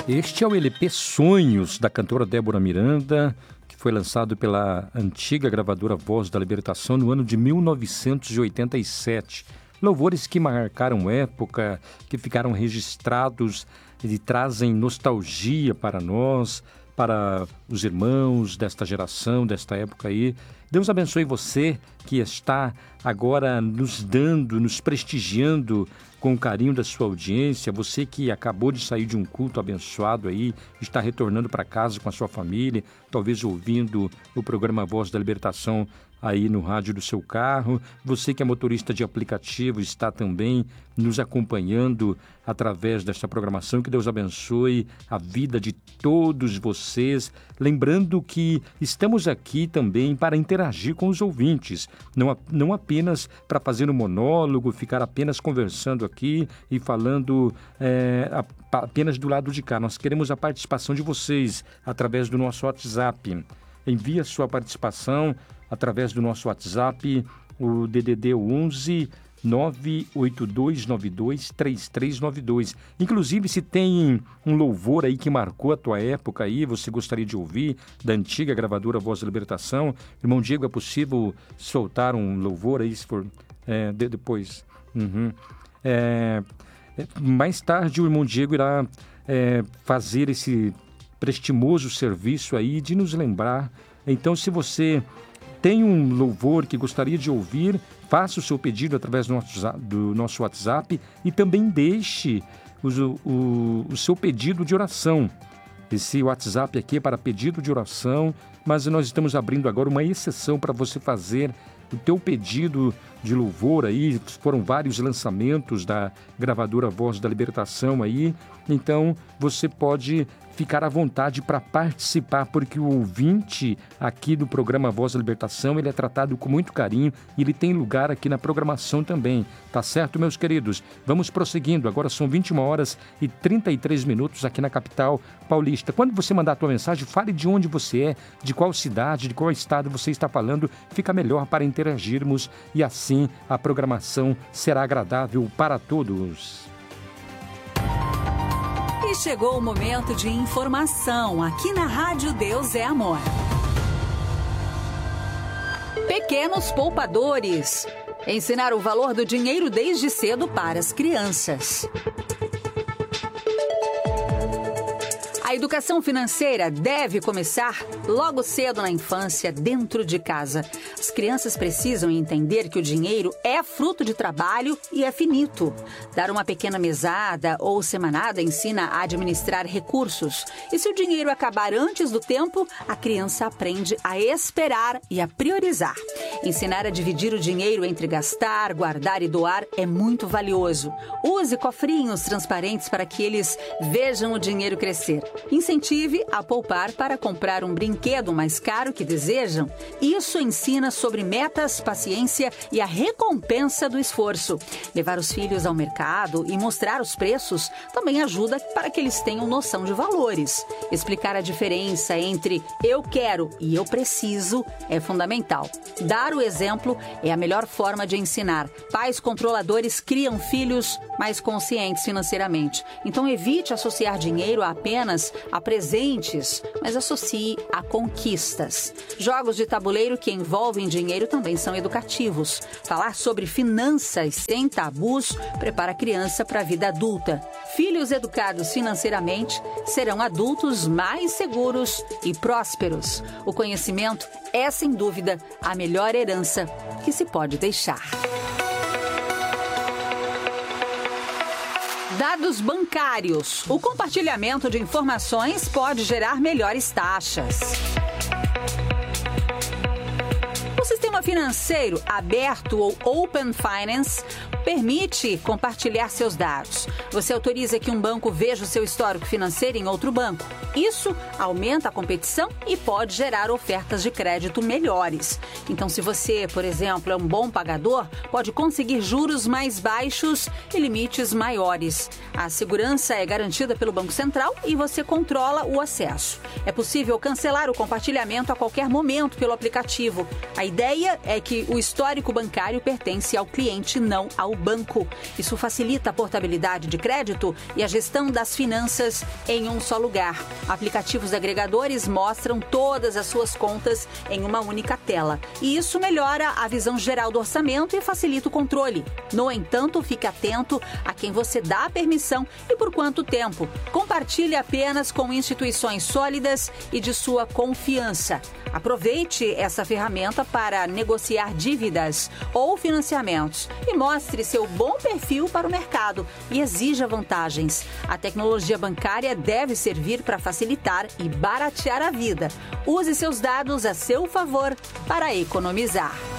Este é o LP Sonhos, da cantora Débora Miranda, que foi lançado pela antiga gravadora Voz da Libertação no ano de 1987. Louvores que marcaram época, que ficaram registrados e trazem nostalgia para nós, para os irmãos desta geração, desta época aí. Deus abençoe você que está agora nos dando, nos prestigiando com o carinho da sua audiência, você que acabou de sair de um culto abençoado aí, está retornando para casa com a sua família, talvez ouvindo o programa Voz da Libertação aí no rádio do seu carro, você que é motorista de aplicativo está também nos acompanhando através desta programação. Que Deus abençoe a vida de todos vocês, lembrando que estamos aqui também para interagir com os ouvintes, não apenas para fazer um monólogo, ficar apenas conversando aqui e falando apenas do lado de cá. Nós queremos a participação de vocês através do nosso WhatsApp. Envie a sua participação através do nosso WhatsApp, o DDD 11 982923392. Inclusive, se tem um louvor aí que marcou a tua época aí, você gostaria de ouvir, da antiga gravadora Voz da Libertação, irmão Diego, é possível soltar um louvor aí, se for depois? Mais tarde o irmão Diego irá fazer esse prestimoso serviço aí de nos lembrar. Então, se você tem um louvor que gostaria de ouvir, faça o seu pedido através do nosso WhatsApp e também deixe o seu pedido de oração. Esse WhatsApp aqui é para pedido de oração, mas nós estamos abrindo agora uma exceção para você fazer o teu pedido de louvor aí. Foram vários lançamentos da gravadora Voz da Libertação aí, então você pode ficar à vontade para participar, porque o ouvinte aqui do programa Voz da Libertação, ele é tratado com muito carinho e ele tem lugar aqui na programação também, tá certo, meus queridos? Vamos prosseguindo, agora são 21h33 aqui na capital paulista. Quando você mandar a tua mensagem, fale de onde você é, de qual cidade, de qual estado você está falando, fica melhor para interagirmos e assim a programação será agradável para todos. E chegou o momento de informação aqui na Rádio Deus é Amor. Pequenos poupadores. Ensinar o valor do dinheiro desde cedo para as crianças. A educação financeira deve começar logo cedo na infância, dentro de casa. As crianças precisam entender que o dinheiro é fruto de trabalho e é finito. Dar uma pequena mesada ou semanada ensina a administrar recursos. E se o dinheiro acabar antes do tempo, a criança aprende a esperar e a priorizar. Ensinar a dividir o dinheiro entre gastar, guardar e doar é muito valioso. Use cofrinhos transparentes para que eles vejam o dinheiro crescer. Incentive a poupar para comprar um brinquedo mais caro que desejam. Isso ensina sobre metas, paciência e a recompensa do esforço. Levar os filhos ao mercado e mostrar os preços também ajuda para que eles tenham noção de valores. Explicar a diferença entre eu quero e eu preciso é fundamental. Dar o exemplo é a melhor forma de ensinar. Pais controladores criam filhos mais conscientes financeiramente. Então evite associar dinheiro apenas a presentes, mas associe a conquistas. Jogos de tabuleiro que envolvem dinheiro também são educativos. Falar sobre finanças sem tabus prepara a criança para a vida adulta. Filhos educados financeiramente serão adultos mais seguros e prósperos. O conhecimento é, sem dúvida, a melhor herança que se pode deixar. Dados bancários. O compartilhamento de informações pode gerar melhores taxas. O sistema financeiro aberto ou Open Finance permite compartilhar seus dados. Você autoriza que um banco veja o seu histórico financeiro em outro banco. Isso aumenta a competição e pode gerar ofertas de crédito melhores. Então, se você, por exemplo, é um bom pagador, pode conseguir juros mais baixos e limites maiores. A segurança é garantida pelo Banco Central e você controla o acesso. É possível cancelar o compartilhamento a qualquer momento pelo aplicativo. A ideia ideia é que o histórico bancário pertence ao cliente, não ao banco. Isso facilita a portabilidade de crédito e a gestão das finanças em um só lugar. Aplicativos agregadores mostram todas as suas contas em uma única tela. E isso melhora a visão geral do orçamento e facilita o controle. No entanto, fique atento a quem você dá a permissão e por quanto tempo. Compartilhe apenas com instituições sólidas e de sua confiança. Aproveite essa ferramenta para negociar dívidas ou financiamentos e mostre seu bom perfil para o mercado e exija vantagens. A tecnologia bancária deve servir para facilitar e baratear a vida. Use seus dados a seu favor para economizar.